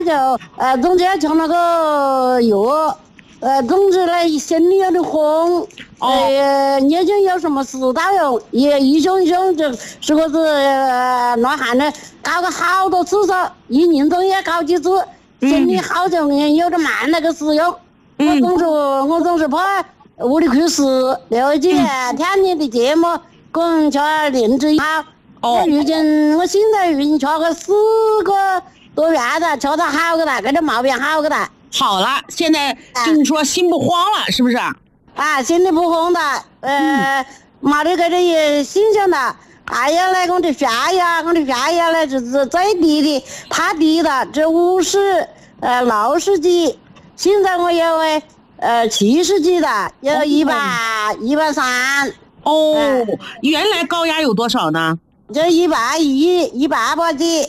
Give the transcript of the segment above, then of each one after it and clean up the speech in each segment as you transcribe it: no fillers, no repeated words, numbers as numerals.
就中间吃那个药，总之呢心里有点慌，眼睛有什么事到用，也一凶就是个子乱喊的，搞个好多次噻，一年中也搞几次，心里好像有点慢那个使用，我总是怕屋里去死，了解听你的节目，跟吃灵芝好。如今我现在已经吃个4个多月了，吃到好个了，这个毛病好个了。 好了，现在就是说心不慌了，是不是？ 心里不慌的，没得这个也新鲜的。还有呢，我的血压呢就是最低的，太低了，这50、60几，现在我有70几的，有100、130。 原来高压有多少呢？ 就110、180几。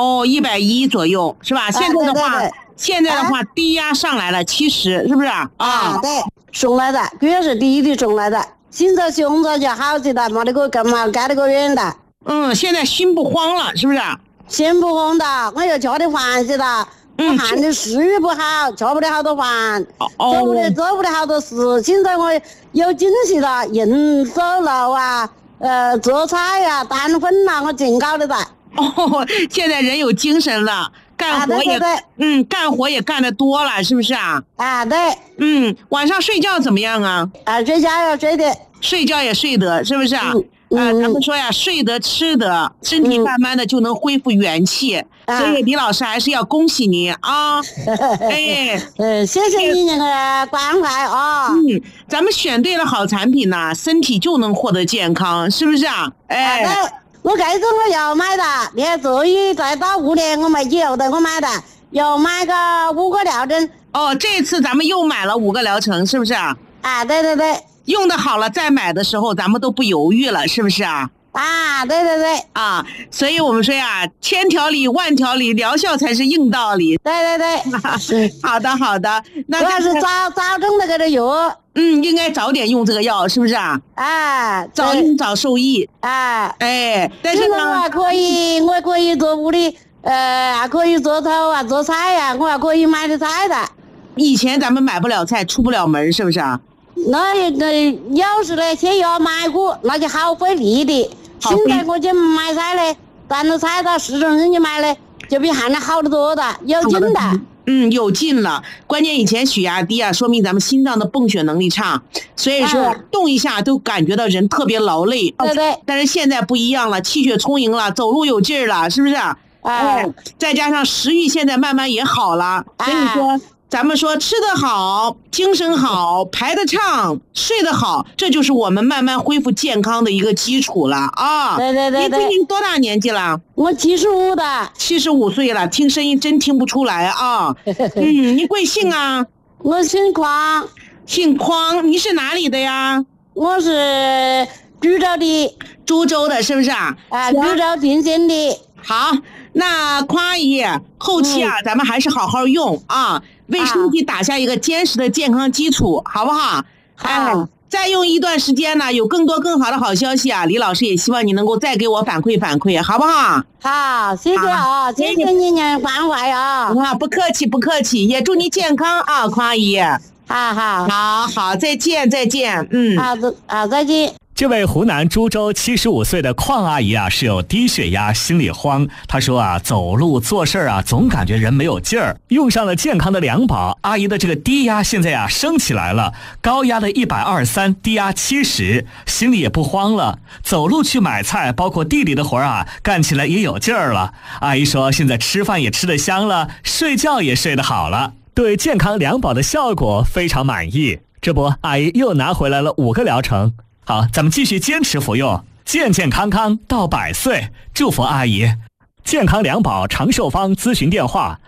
110左右是吧？现在的话低压上来了70，是不是对，上来的，主要是低的上来的。现在胸着就好些了，没得个干嘛干得个远的。 现在心不慌了，是不是？ 心不慌的，我又吃的饭些的。我看的食欲不好，吃不了好多饭，做不了好多事。现在我有精气了，人走路啊，做菜啊，单分啊，我尽搞得的。 现在人有精神了，干活也干活也干得多了，是不是啊？ 对。 晚上睡觉怎么样啊？ 睡觉要睡的， 睡觉也睡得，是不是啊？咱们说呀，睡得吃得，身体慢慢的就能恢复元气。所以李老师还是要恭喜你啊！ 谢谢你那个关怀啊！ 咱们选对了好产品呢，身体就能获得健康，是不是啊？ 我这次我要买的，你看这一再到5年我没记有的，我买的，要买个5个疗程。 这次咱们又买了5个疗程，是不是啊？ 对。 用的好了再买的时候咱们都不犹豫了，是不是啊？ 对所以我们说呀，千条理万条理，疗效才是硬道理。 对好的，那主要是早中的这个药， 应该早点用这个药，是不是啊？早用早受益。但是呢， 我可以做屋里，还可以做头啊，做菜呀，我还可以买的菜的。 以前咱们买不了菜，出不了门，是不是啊？ 那有时呢，先要买过，那就好费力的。现在我去买菜嘞，端着菜到市场上去买嘞，就比原来好得多的，有劲的。 有劲了。关键以前血压低啊，说明咱们心脏的泵血能力差，所以说动一下都感觉到人特别劳累。 对。 但是现在不一样了，气血充盈了，走路有劲儿了，是不是？再加上食欲现在慢慢也好了，所以说。咱们说吃得好，精神好，排得畅，睡得好，这就是我们慢慢恢复健康的一个基础了啊！ 对。 你今年多大年纪了？ 我75的。 75岁了，听声音真听不出来啊！你贵姓啊？ 我姓匡。 姓匡，你是哪里的呀？ 我是株洲的，是不是啊？ 株洲平县的。 好，那匡阿姨，后期啊，咱们还是好好用啊。为身体打下一个坚实的健康基础，好不好？再用一段时间呢，有更多更好的好消息啊！李老师也希望你能够再给我反馈，好不好？ 好，谢谢啊，谢谢你的关怀啊！ 不客气，也祝你健康啊，匡阿姨。好，再见。 好，再见。 这位湖南株洲75岁的邝阿姨啊，是有低血压，心里慌。她说啊，走路做事啊，总感觉人没有劲儿。用上了健康的良宝，阿姨的这个低压现在啊升起来了，高压的123，低压70，心里也不慌了。走路去买菜，包括地里的活啊，干起来也有劲儿了。阿姨说，现在吃饭也吃得香了，睡觉也睡得好了，对健康良宝的效果非常满意。这不，阿姨又拿回来了5个疗程。好，咱们继续坚持服用，健健康康到100岁，祝福阿姨。健康良宝长寿方咨询电话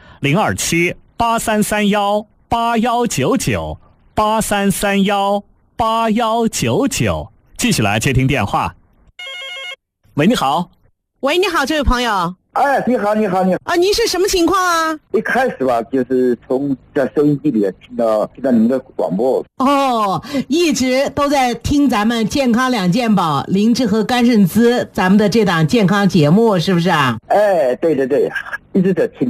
：027-8331-8199，8331-8199。继续来接听电话。喂，你好。 喂，你好，这位朋友。 你好啊！ 您是什么情况啊？ 一开始吧，就是在收音机里听到你们的广播。 一直都在听咱们健康两件宝灵芝和甘肾滋咱们的这档健康节目，是不是啊？ 对，一直在听着。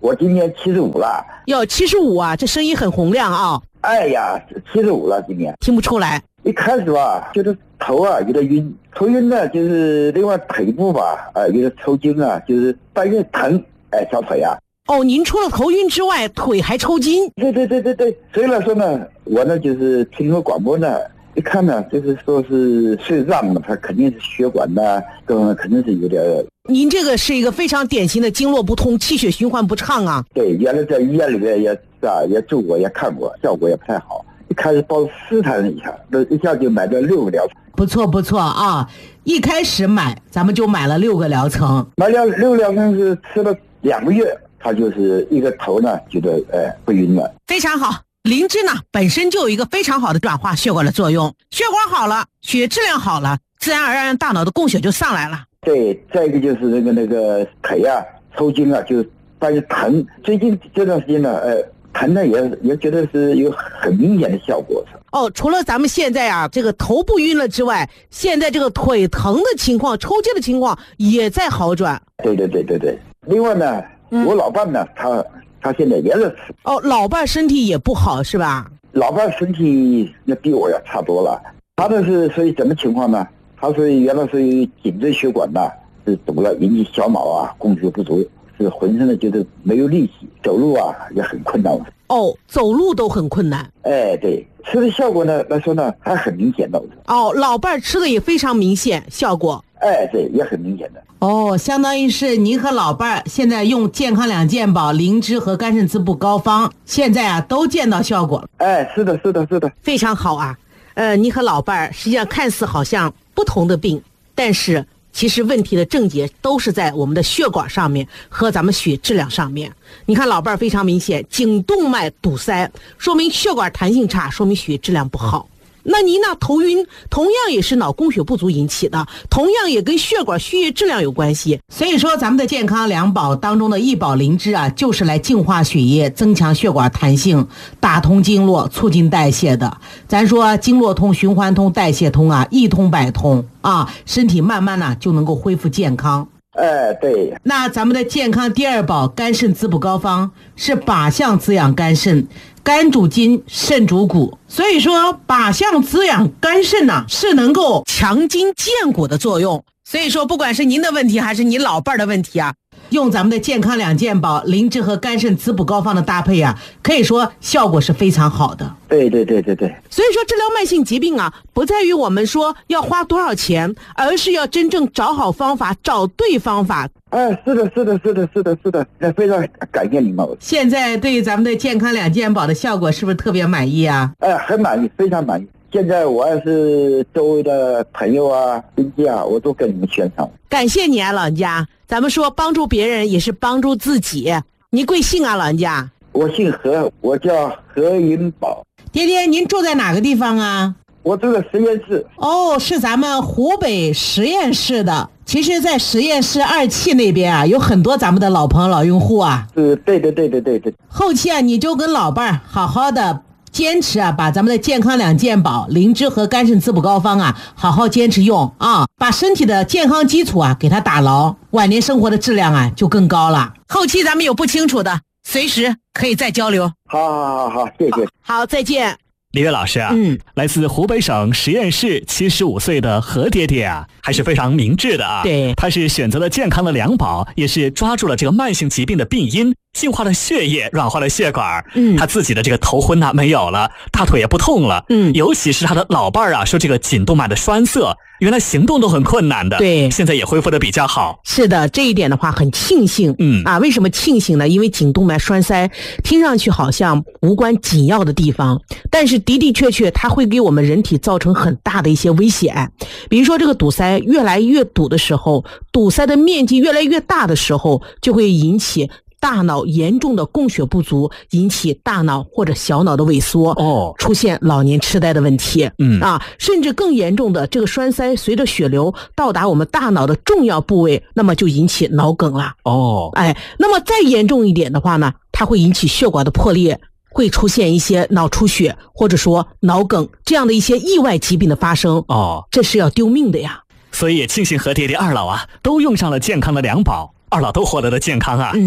我今年75了。 哟，75啊，这声音很洪亮啊。 哎呀，75了，今年听不出来。 一开始吧，觉得头啊有点晕，头晕呢，就是另外腿部吧，有点抽筋啊，就是半夜疼，小腿啊。 哦，您除了头晕之外，腿还抽筋？ 对。所以来说呢，我呢就是听说广播呢，一看呢，就是说是肾脏嘛，它肯定是血管呢，肯定是有点。 您这个是一个非常典型的经络不通、气血循环不畅啊。 对，原来在医院里面也住过，也看过，效果也不太好。一开始报试探了一下，一下就买了6个疗程。 不错啊！一开始咱们就买了6个疗程， 买了6个疗程是吃了2个月，它就是一个头呢觉得不晕了。 非常好，灵芝呢本身就有一个非常好的转化血管的作用，血管好了，血质量好了，自然而然大脑的供血就上来了。 对，再一个就是那个腿啊抽筋啊，就半夜疼。最近这段时间呢，疼呢也觉得是有很明显的效果。 哦，除了咱们现在啊这个头不晕了之外，现在这个腿疼的情况、抽筋的情况也在好转。 对。另外呢，我老伴呢，他现在也是吃。 哦，老伴身体也不好是吧？ 老伴身体那比我要差多了。他呢是属于什么情况呢？他原来属于颈椎血管呐是堵了，引起小脑啊供血不足，是浑身的就是没有力气，走路啊也很困难。 哦，走路都很困难。 对，吃的效果呢来说呢还很明显的。 哦，老伴吃的也非常明显效果。 对，也很明显的。 哦，相当于是您和老伴儿现在用健康2件宝灵芝和肝肾滋补膏方，现在啊都见到效果了。 是的， 非常好啊。你和老伴儿实际上看似好像不同的病，但是其实问题的症结都是在我们的血管上面和咱们血质量上面。你看老伴儿非常明显，颈动脉堵塞，说明血管弹性差，说明血质量不好。那您呢？头晕同样也是脑供血不足引起的，同样也跟血管血液质量有关系。 所以说咱们的健康2宝当中的1宝灵芝啊，就是来净化血液、增强血管弹性、打通经络、促进代谢的。咱说经络通、循环通、代谢通啊，一通百通啊，身体慢慢呢就能够恢复健康。 对。 那咱们的健康第2宝肝肾滋补膏方是靶向滋养肝肾，肝主筋，肾主骨，所以说靶向滋养肝肾呢是能够强筋健骨的作用。所以说不管是您的问题还是您老伴儿的问题啊， 用咱们的健康2件宝灵芝和肝肾滋补膏方的搭配啊，可以说效果是非常好的。 对。 所以说治疗慢性疾病啊，不在于我们说要花多少钱，而是要真正找好方法，找对方法。 是的，那非常感谢你们。 现在对咱们的健康2件宝的效果是不是特别满意啊？ 很满意，非常满意。现在我要是周围的朋友啊、亲戚啊，我都跟你们宣传。 感谢你啊，老人家。咱们说帮助别人也是帮助自己。你贵姓啊，老人家？ 我姓何，我叫何云宝。 爹爹，您住在哪个地方啊？ 我住在实验室。 哦，是咱们湖北实验室的。其实在实验室2期那边啊，有很多咱们的老朋友、老用户啊。 对。 后期啊，你就跟老伴儿好好的坚持啊，把咱们的健康2件宝灵芝和肝肾滋补膏方啊，好好坚持用啊，把身体的健康基础啊给它打牢，晚年生活的质量啊就更高了。 后期咱们有不清楚的，随时可以再交流。 好，谢谢。 好，再见。 李岳老师啊，来自湖北省实验室75岁的何爹爹啊，还是非常明智的啊。 对， 他是选择了健康的2宝，也是抓住了这个慢性疾病的病因，净化了血液，软化了血管。他自己的这个头昏没有了，大腿也不痛了。尤其是他的老伴儿啊，说这个颈动脉的栓塞，原来行动都很困难的， 对， 现在也恢复的比较好。 是的，这一点的话很庆幸。为什么庆幸呢？因为颈动脉栓塞听上去好像无关紧要的地方，但是的的确确它会给我们人体造成很大的一些危险。比如说这个堵塞越来越堵的时候，堵塞的面积越来越大的时候，就会引起大脑严重的供血不足，引起大脑或者小脑的萎缩，出现老年痴呆的问题。甚至更严重的这个栓塞随着血流到达我们大脑的重要部位，那么就引起脑梗了。那么再严重一点的话呢，它会引起血管的破裂，会出现一些脑出血或者说脑梗这样的一些意外疾病的发生。这是要丢命的呀。 所以也庆幸何爹爹2老啊都用上了健康的2宝，2老都获得了健康啊。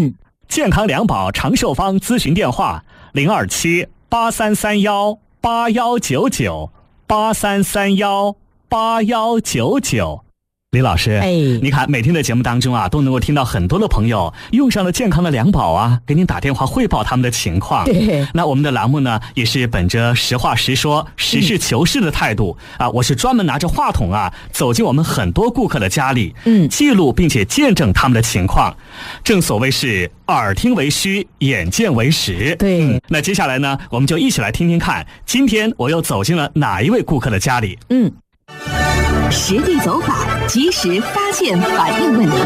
健康良宝长寿方咨询电话：027-8331-8199，8331-8199。李老师，你看每天的节目当中啊，都能够听到很多的朋友用上了健康的良宝啊，给您打电话汇报他们的情况。 对， 那我们的栏目呢，也是本着实话实说、实事求是的态度啊，我是专门拿着话筒啊，走进我们很多顾客的家里，记录并且见证他们的情况。正所谓是耳听为虚，眼见为实。 对， 那接下来呢，我们就一起来听听看，今天我又走进了哪一位顾客的家里。 实地走访，及时发现反映问题。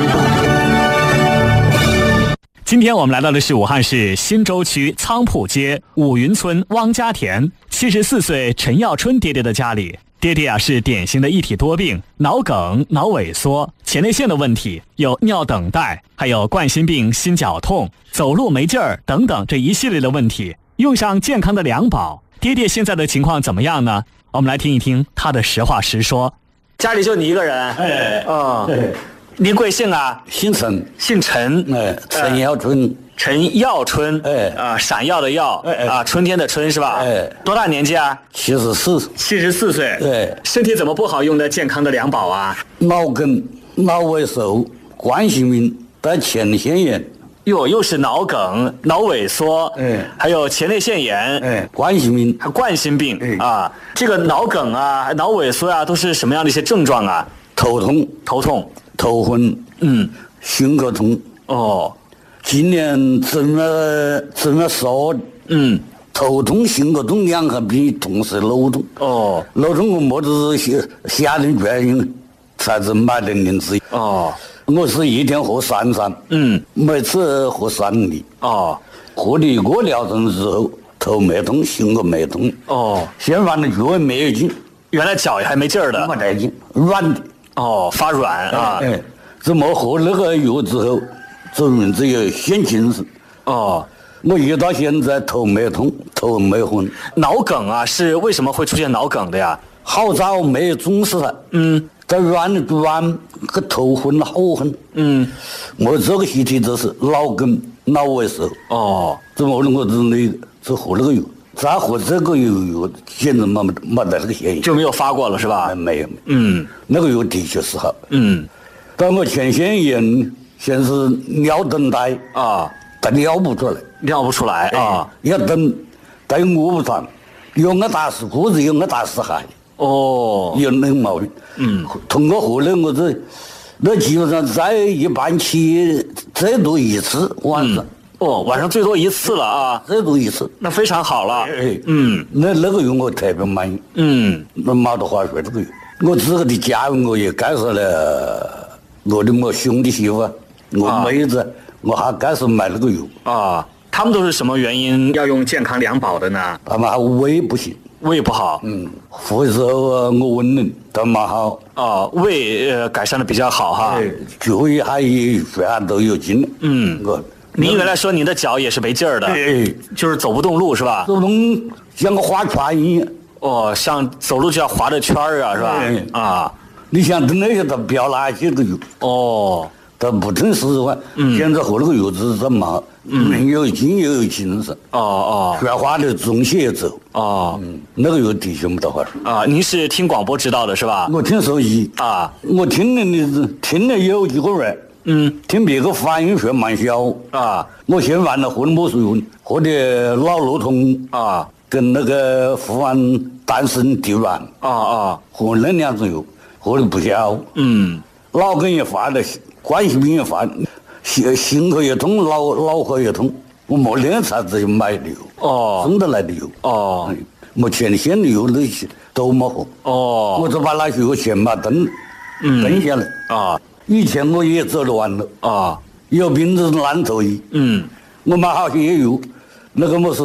今天我们来到的是武汉市新洲区仓铺街五云村汪家田74岁陈耀春爹爹的家里。爹爹啊是典型的一体多病，脑梗、脑萎缩、前列腺的问题，有尿等待，还有冠心病、心绞痛、走路没劲儿等等这一系列的问题。用上健康的良宝，爹爹现在的情况怎么样呢？我们来听一听他的实话实说。 家里就你一个人？您贵姓啊？ 姓陈。 姓陈。 陈耀春。 陈耀春。闪耀的耀。春天的春是吧？多大年纪啊 ？74。 74岁。 对。 身体怎么不好用的健康的良宝啊？ 脑梗、脑萎缩、冠心病带前列腺炎。 又是脑梗、脑萎缩，还有前列腺炎， 冠心病， 还冠心病啊。这个脑梗啊、脑萎缩啊，都是什么样的一些症状啊？ 头痛、头昏，心口痛。今年整了烧，头痛、心口痛两个病同时脑痛。脑痛我没得下定决心才是买的灵芝。我是一天喝3餐，每次喝3粒。喝了1个疗程之后，头没痛，心口没痛。现在的脚也没有劲， 原来脚也还没劲儿的， 没带劲，软的。 发软啊。 怎么喝那个药之后，这人只有现精神。我一到现在头没痛，头没昏。 脑梗啊，是为什么会出现脑梗的呀？ 好早没有重视它。在软和头昏好昏。我这个习题就是脑梗、脑萎缩。怎么我只喝那个药，再喝这个药现在没得那个现象， 就没有发过了是吧？ 没有。那个药的确是好。但我前腺炎现是尿等待但尿不出来啊，要等卧不上，有我打死裤子，有我打死汗。有那个毛病。通过喝了我那基本上在一半期最多1次晚上。 晚上最多1次了啊， 最多1次， 那非常好了。 那个药我特别满意。那没得话说这个药，我自个的家人我也介绍了我兄弟媳妇，我妹子，我还介绍买那个药。 他们都是什么原因要用健康良宝的呢？ 他们还胃不行。 胃不好。 喝的时候我问人都蛮好。 胃改善的比较好哈。 脚也还全都有劲。 您原来说您的脚也是没劲儿的，就是走不动路是吧？ 走动像个画圈一样。 像走路就要划着圈儿啊，是吧？ 你想那些都不要那些个药。都不听使唤。现在喝那个药子这么好，人有劲又有精神。全花的中血走。那个药的确没得话说。 您是听广播知道的是吧？ 我听手机。我听了有几个月。听别个反应说蛮小。我先完了喝的没水分，喝的脑络痛。跟那个富安丹参地软。喝那2种药，喝的不小。脑梗也发了，冠心病也发，心口也痛，脑壳也痛。我没练才自己买的药。送得来的药。没前列腺的药那些都没喝。我就把那些药全把登下来。以前我也走得完了。有病就是烂头医。我买好些药，那个么是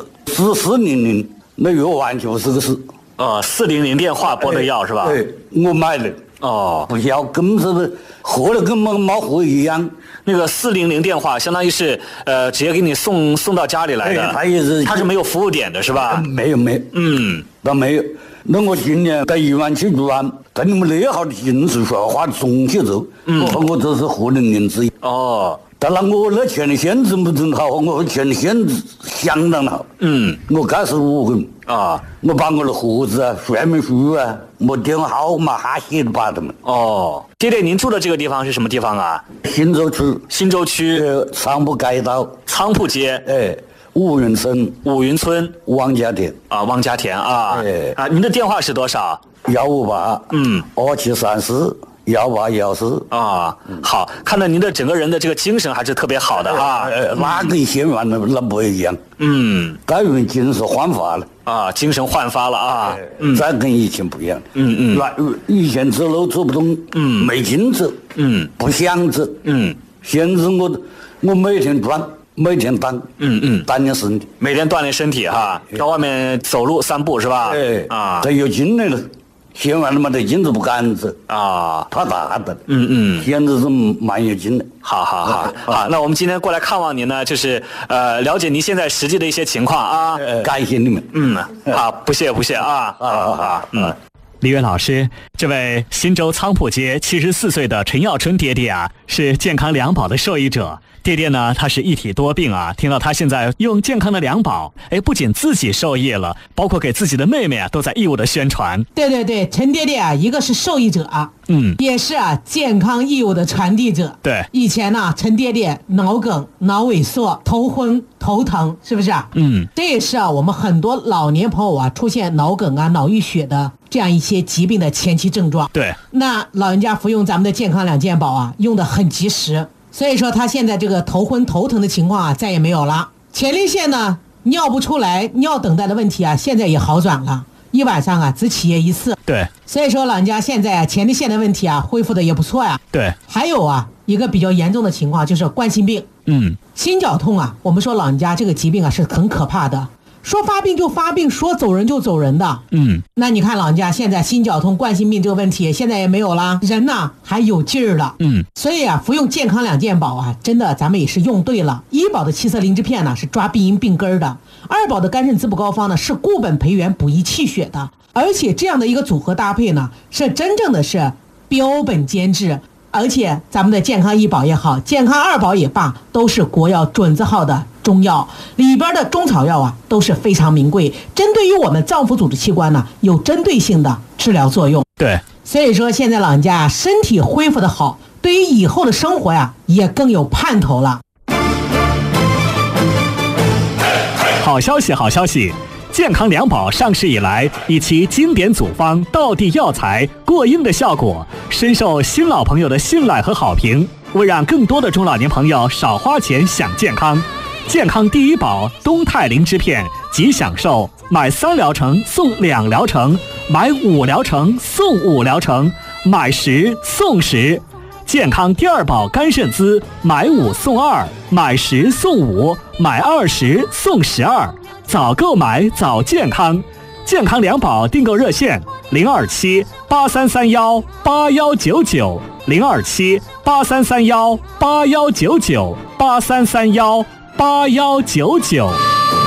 4400，那药完全不是个事。 400电话拨的药是吧？ 我买的。不要，根本是喝了跟没喝一样。 那个400电话相当于是直接给你送到家里来的。他是没有服务点的是吧？ 没有。那没有。那我今年到医院去住院，但你们那好的精神说话总去走。我这是喝的灵芝。 当然我那钱的限制不真好，我钱的限制相当好。我开始我把我的户子啊、说明书啊、我电话号码还写的把他们。 爹爹，您住的这个地方是什么地方啊？ 新洲区。 新洲区仓铺街道。 仓铺街。 五云村王家田王家田您的电话是多少 ？1582734 1814 好，看到您的整个人的这个精神还是特别好的那跟县员的那不一样。改变精神焕发了精神焕发了再跟以前不一样。那以前走路走不动，没劲走，不想走，现在我每天当锻炼身体， 每天锻炼身体到外面走路散步是吧？ 这有劲来了。现在他妈的劲都不敢走怕大的。现在是蛮有劲的。 好，那我们今天过来看望您呢，就是了解您现在实际的一些情况感谢你们。 好，不谢李岳老师，这位新洲仓铺街74岁的陈耀春爹爹是健康良宝的受益者。爹爹呢，他是一体多病听到他现在用健康的良宝，不仅自己受益了，包括给自己的妹妹都在义务的宣传。 对，陈爹爹一个是受益者也是健康义务的传递者。 对， 以前呢，陈爹爹脑梗、脑萎缩、头昏、头疼，是不是这也是我们很多老年朋友出现脑梗脑溢血的这样一些疾病的前期症状。 对， 那老人家服用咱们的健康两件宝用得很及时。所以说他现在这个头昏头疼的情况再也没有了。前列腺呢尿不出来、尿等待的问题现在也好转了，一晚上只起夜一次。 对， 所以说老人家现在前列腺的问题恢复的也不错呀。 对， 还有一个比较严重的情况就是冠心病。心绞痛我们说老人家这个疾病是很可怕的。说发病就发病，说走人就走人的。那你看老人家现在心绞痛、冠心病这个问题现在也没有了，人呢还有劲儿了。所以服用健康两件宝真的咱们也是用对了。一宝的七色灵芝片呢是抓病因病根的，二宝的肝肾滋补膏方呢是固本培元、补益气血的，而且这样的一个组合搭配呢是真正的是标本兼治。而且咱们的健康一宝也好，健康二宝也罢，都是国药准字号的中药，里边的中草药都是非常名贵，针对于我们脏腑组织器官呢有针对性的治疗作用。 对， 所以说现在老人家身体恢复的好，对于以后的生活也更有盼头了。 好消息！健康良宝上市以来，以其经典组方、道地药材、过硬的效果，深受新老朋友的信赖和好评。为让更多的中老年朋友少花钱享健康，健康第一宝东肽灵芝片即享受买3疗程送2疗程，买5疗程送5疗程，买10送10。健康第二宝肝肾滋，买5送2，买10送5，买20送12。早购买早健康，健康良宝订购热线027-8331-8199，027-8331-8199，8331-8199。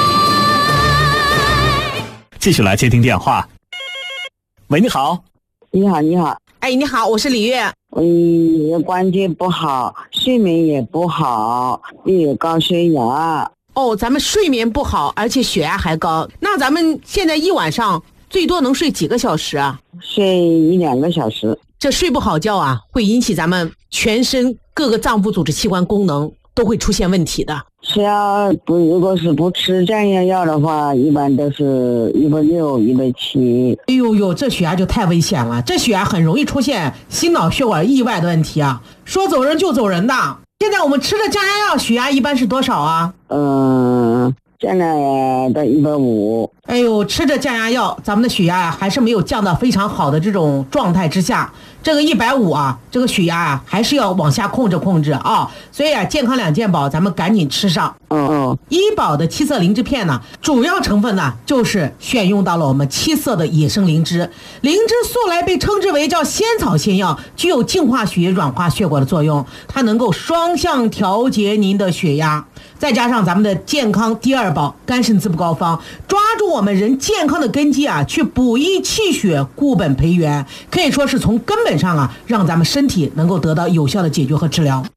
继续来接听电话。喂，你好。 你好。 你好，我是李月。 关节不好，睡眠也不好，又有高血压。 咱们睡眠不好，而且血压还高，那咱们现在一晚上最多能睡几个小时睡1-2个小时。 这睡不好觉会引起咱们全身各个脏腑组织器官功能都会出现问题的。 如果是不吃降压药的话，一般都是160、170。 哎呦，这血压就太危险了，这血压很容易出现心脑血管意外的问题说走人就走人的。现在我们吃的降压药血压一般是多少降压药的150。 哎呦，吃着降压药，咱们的血压还是没有降到非常好的这种状态之下。这个150这个血压还是要往下控制所以健康两件宝咱们赶紧吃上。一宝的七色灵芝片呢，主要成分呢就是选用到了我们7色的野生灵芝。灵芝素来被称之为叫仙草仙药，具有净化血液、软化血管的作用，它能够双向调节您的血压。再加上咱们的健康第二宝肝肾滋补膏方，抓住我们人健康的根基去补益气血、固本培元，可以说是从根本上让咱们身体能够得到有效的解决和治疗。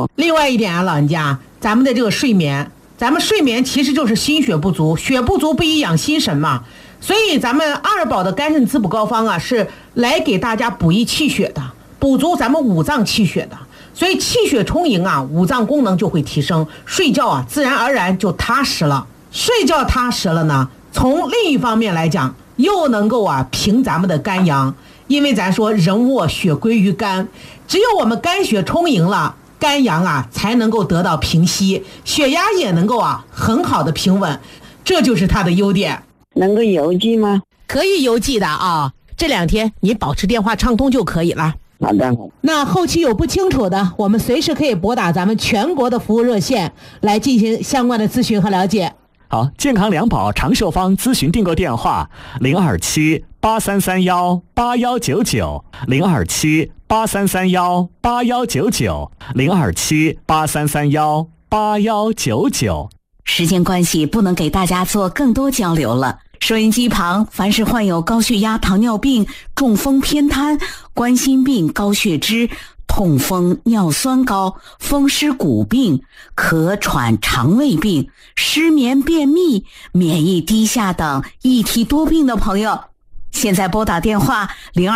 另外一点啊，老人家，咱们的这个睡眠，咱们睡眠其实就是心血不足，血不足不宜养心神嘛。所以咱们二宝的肝肾滋补膏方啊，是来给大家补益气血的，补足咱们五脏气血的。所以气血充盈啊，五脏功能就会提升，睡觉啊自然而然就踏实了。睡觉踏实了呢，从另一方面来讲，又能够啊平咱们的肝阳。因为咱说人卧血归于肝，只有我们肝血充盈了，肝阳啊才能够得到平息，血压也能够啊很好的平稳，这就是它的优点。 能够邮寄吗？ 可以邮寄的啊，这2天你保持电话畅通就可以了。 好的。 那后期有不清楚的，我们随时可以拨打咱们全国的服务热线来进行相关的咨询和了解。 好，健康良宝长寿方咨询订购电话027-8331-8199，027-8331-8199，027-8331-8199。 时间关系，不能给大家做更多交流了。收音机旁，凡是患有高血压、糖尿病、中风偏瘫、冠心病、高血脂、痛风、尿酸高、风湿骨病、咳喘、肠胃病、失眠、便秘、免疫低下等一体多病的朋友，现在拨打电话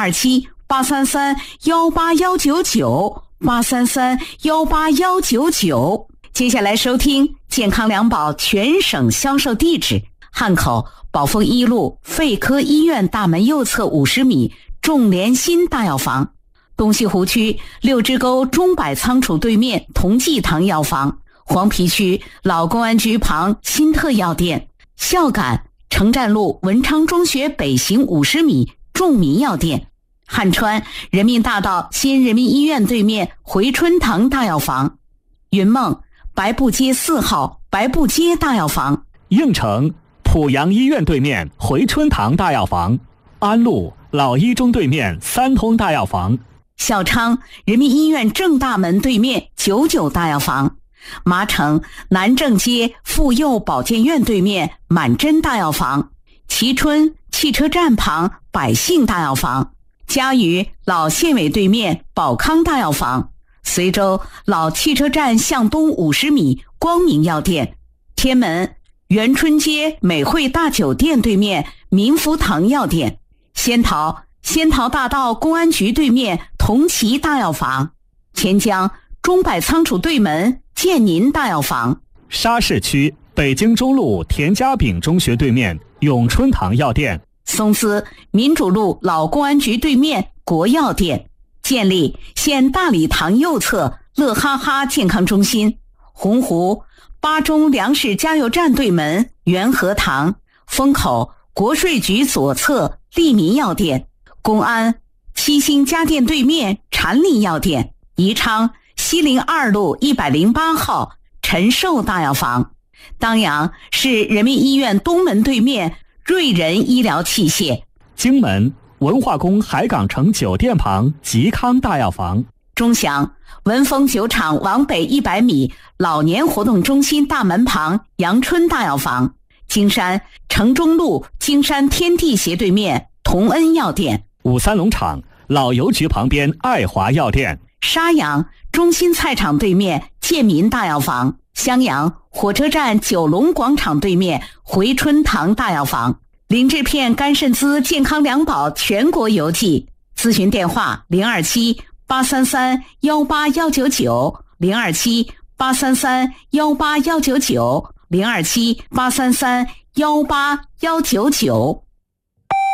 027-833-18199，833-18199。接下来收听健康良宝全省销售地址：汉口宝丰一路肺科医院大门右侧50米众联心大药房，东西湖区六支沟钟柏仓储对面同济堂药房，黄陂区老公安局旁新特药店，孝感城站路文昌中学北行50米众民药店，汉川人民大道新人民医院对面回春堂大药房，云梦白布街4号白布街大药房， 应城濮阳医院对面回春堂大药房，安陆老一中对面三通大药房， 小昌人民医院正大门对面99大药房，麻城南正街妇幼保健院对面满珍大药房，蕲春汽车站旁百姓大药房，嘉鱼老县委对面宝康大药房，随州老汽车站向东50米光明药店，天门元春街美汇大酒店对面民福堂药店，仙桃大道公安局对面同齐大药房，钱江钟柏仓储对门建宁大药房， 沙市区北京中路田家炳中学对面永春堂药店， 松滋民主路老公安局对面国药店，建立县大礼堂右侧乐哈哈健康中心，洪湖八中粮食加油站对门元和堂，风口国税局左侧利民药店，公安七星家电对面禅林药店，宜昌西陵2路108号陈寿大药房，当阳市人民医院东门对面瑞仁医疗器械， 荆门文化宫海港城酒店旁吉康大药房， 钟祥文丰酒厂往北100米老年活动中心大门旁阳春大药房，金山城中路金山天地斜对面同恩药店， 五三农场老邮局旁边爱华药店， 沙阳中心菜场对面建民大药房，襄阳火车站九龙广场对面回春堂大药房，林志片肝肾滋健康良宝全国邮寄，咨询电话027-833-18199，027-833-18199，027-833-18199。